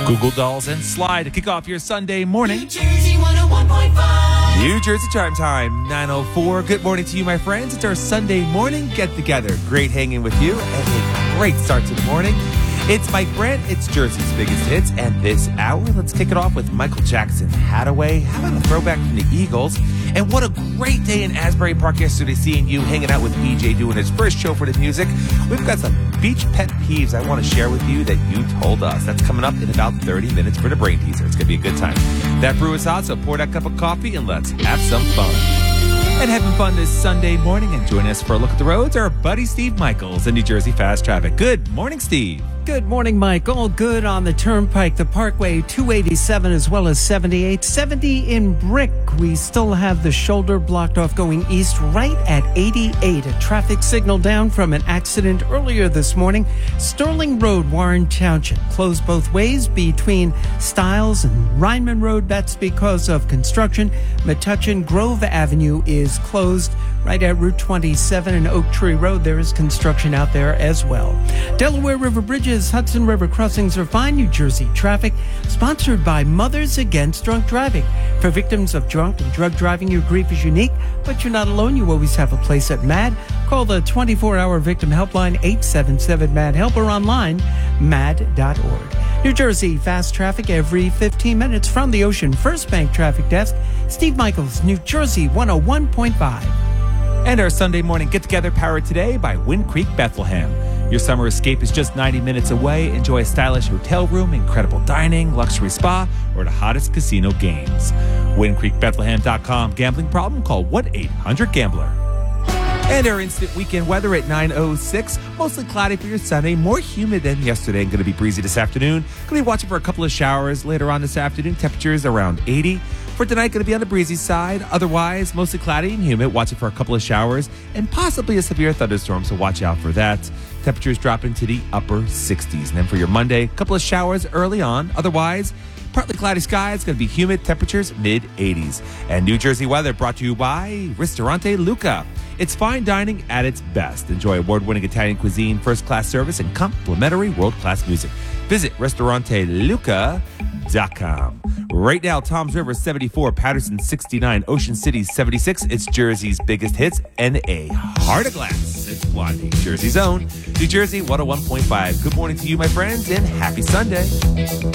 Google Dolls and Slide to kick off your Sunday morning. New Jersey 101.5. New Jersey Chime Time, 9:04. Good morning to you, my friends. It's our Sunday morning get-together. Great hanging with you and a great start to the morning. It's Mike Brandt. It's Jersey's biggest hits. And this hour, let's kick it off with Michael Jackson, Hadaway. How about a throwback from the Eagles? And what a great day in Asbury Park yesterday, seeing you hanging out with EJ doing his first show for the music. We've got some beach pet peeves I want to share with you that you told us. That's coming up in about 30 minutes for the brain teaser. It's going to be a good time. That brew is hot, so pour that cup of coffee and let's have some fun. And having fun this Sunday morning and joining us for a look at the roads, our buddy Steve Michaels in New Jersey Fast Traffic. Good morning, Steve. Good morning, Mike. All good on the Turnpike, the Parkway 287 as well as 78. 70 in Brick. We still have the shoulder blocked off going east right at 88. A traffic signal down from an accident earlier this morning. Sterling Road, Warren Township. Closed both ways between Stiles and Rhineman Road. That's because of construction. Metuchen Grove Avenue is closed right at Route 27 and Oak Tree Road. There is construction out there as well. Delaware River Bridges, Hudson River crossings are fine. New Jersey traffic sponsored by Mothers Against Drunk Driving. For victims of drunk and drug driving, your grief is unique, but you're not alone. You always have a place at MAD. Call the 24-hour victim helpline 877-MAD-HELP or online mad.org. New Jersey fast traffic every 15 minutes from the Ocean First Bank Traffic Desk. Steve Michaels, New Jersey 101.5. And our Sunday morning get-together powered today by Wind Creek Bethlehem. Your summer escape is just 90 minutes away. Enjoy a stylish hotel room, incredible dining, luxury spa, or the hottest casino games. WindCreekBethlehem.com. Gambling problem? Call 1-800-GAMBLER. And our instant weekend weather at 9:06. Mostly cloudy for your Sunday. More humid than yesterday and going to be breezy this afternoon. Going to be watching for a couple of showers later on this afternoon. Temperatures around 80. For tonight, going to be on the breezy side. Otherwise, mostly cloudy and humid. Watching for a couple of showers and possibly a severe thunderstorm, so watch out for that. Temperatures dropping to the upper 60s. And then for your Monday, a couple of showers early on. Otherwise, partly cloudy skies, going to be humid, temperatures mid-80s. And New Jersey weather brought to you by Ristorante Luca. It's fine dining at its best. Enjoy award-winning Italian cuisine, first-class service, and complimentary world-class music. Visit restauranteluca.com. Right now, Toms River 74, Patterson 69, Ocean City 76. It's Jersey's biggest hits and a heart of glass. It's Blondie, Jersey's own. New Jersey 101.5. Good morning to you, my friends, and happy Sunday.